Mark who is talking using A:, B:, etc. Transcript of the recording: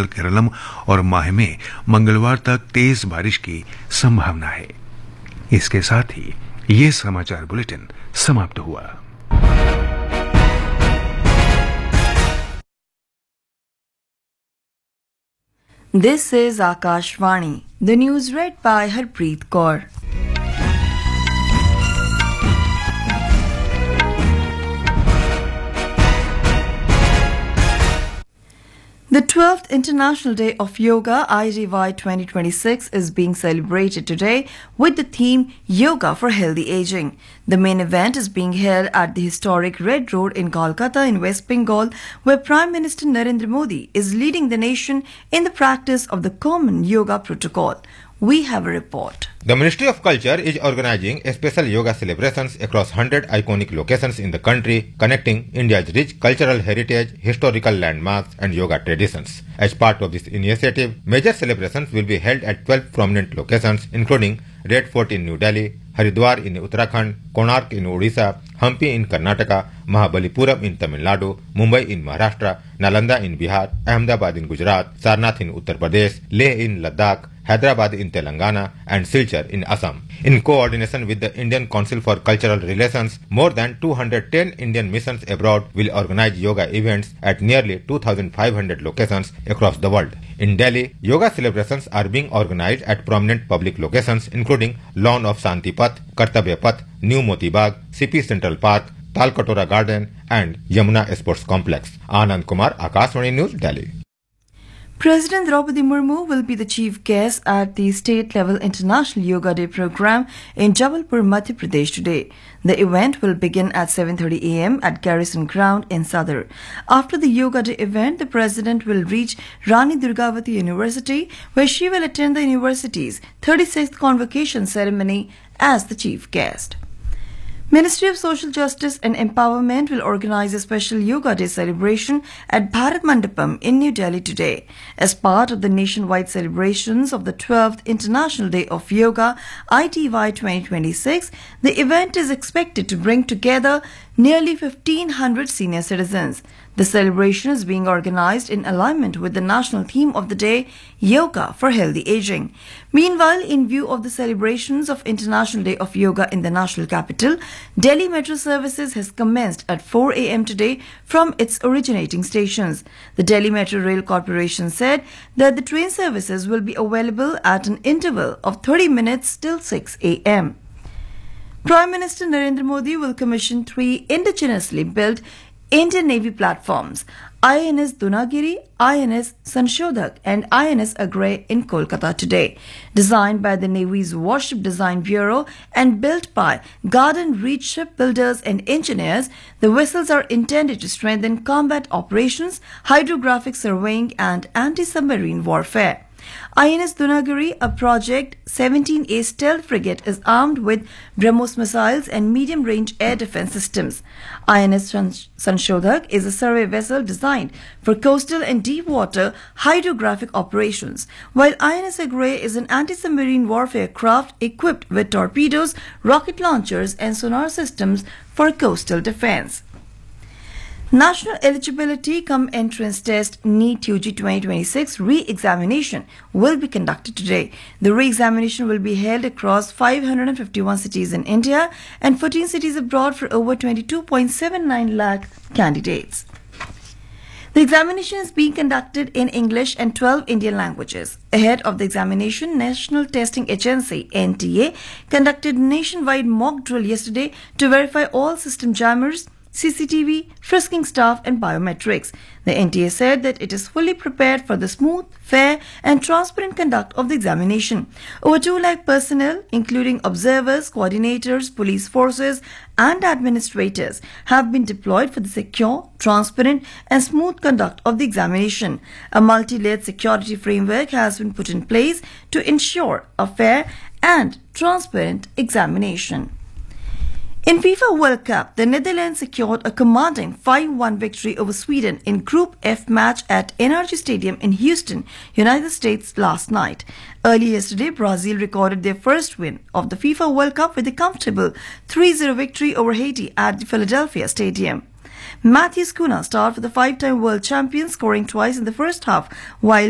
A: बंगाल, केरलम और माहे में मंगलवार तक तेज बारिश की संभावना है। इसके साथ ही ये समाचार बुलेटिन समाप्त हुआ।
B: This is Akashvani. The news read by Harpreet Kaur. The 12th International Day of Yoga, IDY 2026, is being celebrated today with the theme Yoga for Healthy Aging. The main event is being held at the historic Red Road in Kolkata in West Bengal, where Prime Minister Narendra Modi is leading the nation in the practice of the common yoga protocol. We have a report.
C: The Ministry of Culture is organizing special yoga celebrations across 100 iconic locations in the country, connecting India's rich cultural heritage, historical landmarks and yoga traditions. As part of this initiative, major celebrations will be held at 12 prominent locations, including Red Fort in New Delhi, Haridwar in Uttarakhand, Konark in Odisha, Hampi in Karnataka, Mahabalipuram in Tamil Nadu, Mumbai in Maharashtra, Nalanda in Bihar, Ahmedabad in Gujarat, Sarnath in Uttar Pradesh, Leh in Ladakh, Hyderabad in Telangana and Silchar in Assam. In coordination with the Indian Council for Cultural Relations, more than 210 Indian missions abroad will organize yoga events at nearly 2,500 locations across the world. In Delhi, yoga celebrations are being organized at prominent public locations including Lawn of Shanti Path, Kartavya Path, New Moti Bagh, CP Central Park, Talkatora Garden and Yamuna Sports Complex. Anand Kumar, Akashvani News, Delhi.
B: President Draupadi Murmu will be the chief guest at the state-level International Yoga Day program in Jabalpur, Madhya Pradesh today. The event will begin at 7:30 a.m. at Garrison Ground in Sadar. After the Yoga Day event, the president will reach Rani Durgavati University, where she will attend the university's 36th convocation ceremony as the chief guest. Ministry of Social Justice and Empowerment will organize a special Yoga Day celebration at Bharat Mandapam in New Delhi today. As part of the nationwide celebrations of the 12th International Day of Yoga, ITY 2026, the event is expected to bring together nearly 1,500 senior citizens. The celebration is being organized in alignment with the national theme of the day, Yoga for Healthy Aging. Meanwhile, in view of the celebrations of International Day of Yoga in the national capital, Delhi Metro services has commenced at 4 a.m. today from its originating stations. The Delhi Metro Rail Corporation said that the train services will be available at an interval of 30 minutes till 6 a.m. Prime Minister Narendra Modi will commission 3 indigenously built Indian Navy platforms, INS Dunagiri, INS Sanshodhak and INS Agray in Kolkata today. Designed by the Navy's Warship Design Bureau and built by Garden Reach shipbuilders and engineers, the vessels are intended to strengthen combat operations, hydrographic surveying and anti-submarine warfare. INS Dunagiri, a Project 17A stealth frigate, is armed with BrahMos missiles and medium-range air defense systems. INS Sanshodhak is a survey vessel designed for coastal and deep-water hydrographic operations, while INS Agray is an anti-submarine warfare craft equipped with torpedoes, rocket launchers and sonar systems for coastal defense. National Eligibility cum Entrance Test NEET UG 2026 re-examination will be conducted today. The re-examination will be held across 551 cities in India and 14 cities abroad for over 22.79 lakh candidates. The examination is being conducted in English and 12 Indian languages. Ahead of the examination, National Testing Agency (NTA) conducted nationwide mock drill yesterday to verify all system jammers, CCTV, frisking staff and biometrics. The NTA said that it is fully prepared for the smooth, fair and transparent conduct of the examination. Over 2 lakh personnel, including observers, coordinators, police forces and administrators, have been deployed for the secure, transparent and smooth conduct of the examination. A multi-layered security framework has been put in place to ensure a fair and transparent examination. In FIFA World Cup, the Netherlands secured a commanding 5-1 victory over Sweden in Group F match at NRG Stadium in Houston, United States last night. Early yesterday, Brazil recorded their first win of the FIFA World Cup with a comfortable 3-0 victory over Haiti at the Philadelphia Stadium. Matheus Cunha starred for the 5-time world champions, scoring twice in the first half, while